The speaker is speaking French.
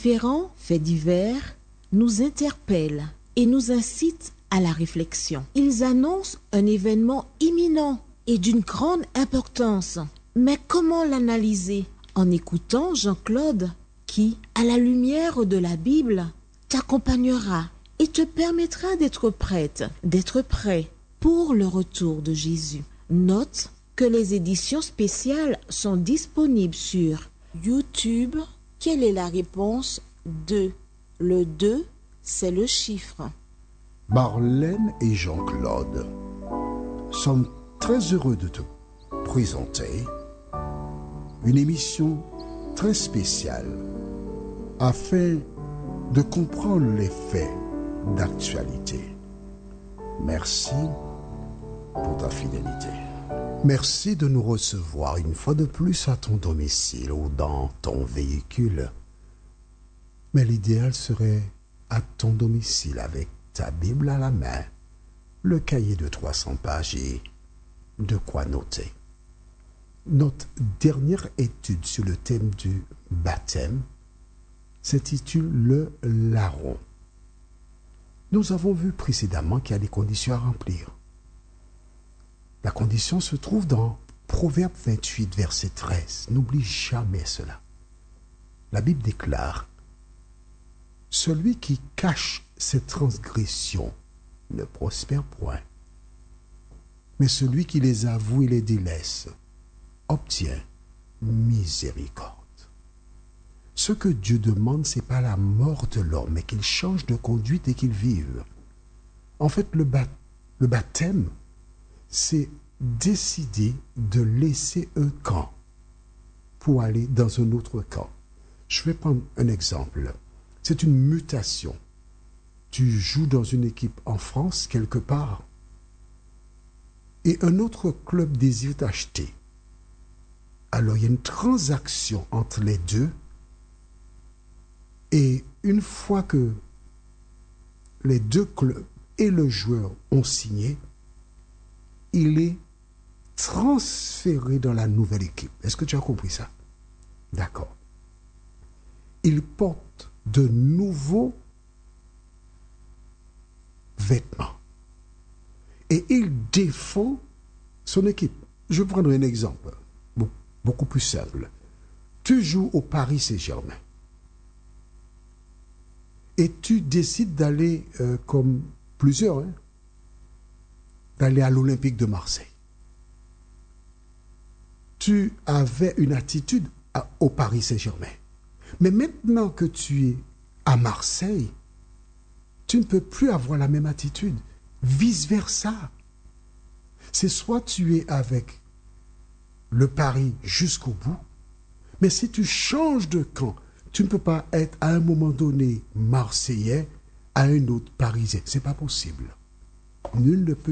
différents faits divers nous interpellent et nous incitent à la réflexion. Ils annoncent un événement imminent et d'une grande importance. Mais comment l'analyser? En écoutant Jean-Claude qui, à la lumière de la Bible, t'accompagnera et te permettra d'être prête, d'être prêt pour le retour de Jésus. Note que les éditions spéciales sont disponibles sur YouTube. Quelle est la réponse 2? Le 2, c'est le chiffre. Marlène et Jean-Claude sommes très heureux de te présenter une émission très spéciale afin de comprendre les faits d'actualité. Merci pour ta fidélité. Merci de nous recevoir une fois de plus à ton domicile ou dans ton véhicule. Mais l'idéal serait à ton domicile avec ta Bible à la main, le cahier de 300 pages et de quoi noter. Notre dernière étude sur le thème du baptême s'intitule le larron. Nous avons vu précédemment qu'il y a des conditions à remplir. La condition se trouve dans Proverbe 28, verset 13. N'oublie jamais cela. La Bible déclare: celui qui cache ses transgressions ne prospère point, mais celui qui les avoue et les délaisse obtient miséricorde. Ce que Dieu demande, ce n'est pas la mort de l'homme, mais qu'il change de conduite et qu'il vive. En fait, le baptême, c'est décider de laisser un camp pour aller dans un autre camp. Je vais prendre un exemple. C'est une mutation. Tu joues dans une équipe en France, quelque part, et un autre club désire t'acheter. Alors, il y a une transaction entre les deux, et une fois que les deux clubs et le joueur ont signé, il est transféré dans la nouvelle équipe. Est-ce que tu as compris ça? D'accord. Il porte de nouveaux vêtements et il défend son équipe. Je prendrai un exemple beaucoup plus simple. Tu joues au Paris Saint-Germain et tu décides d'aller, comme plusieurs, d'aller à l'Olympique de Marseille. Tu avais une attitude au Paris Saint-Germain. Mais maintenant que tu es à Marseille, tu ne peux plus avoir la même attitude. Vice-versa. C'est soit tu es avec le Paris jusqu'au bout, mais si tu changes de camp, tu ne peux pas être à un moment donné Marseillais, à un autre Parisien. C'est pas possible. Nul ne peut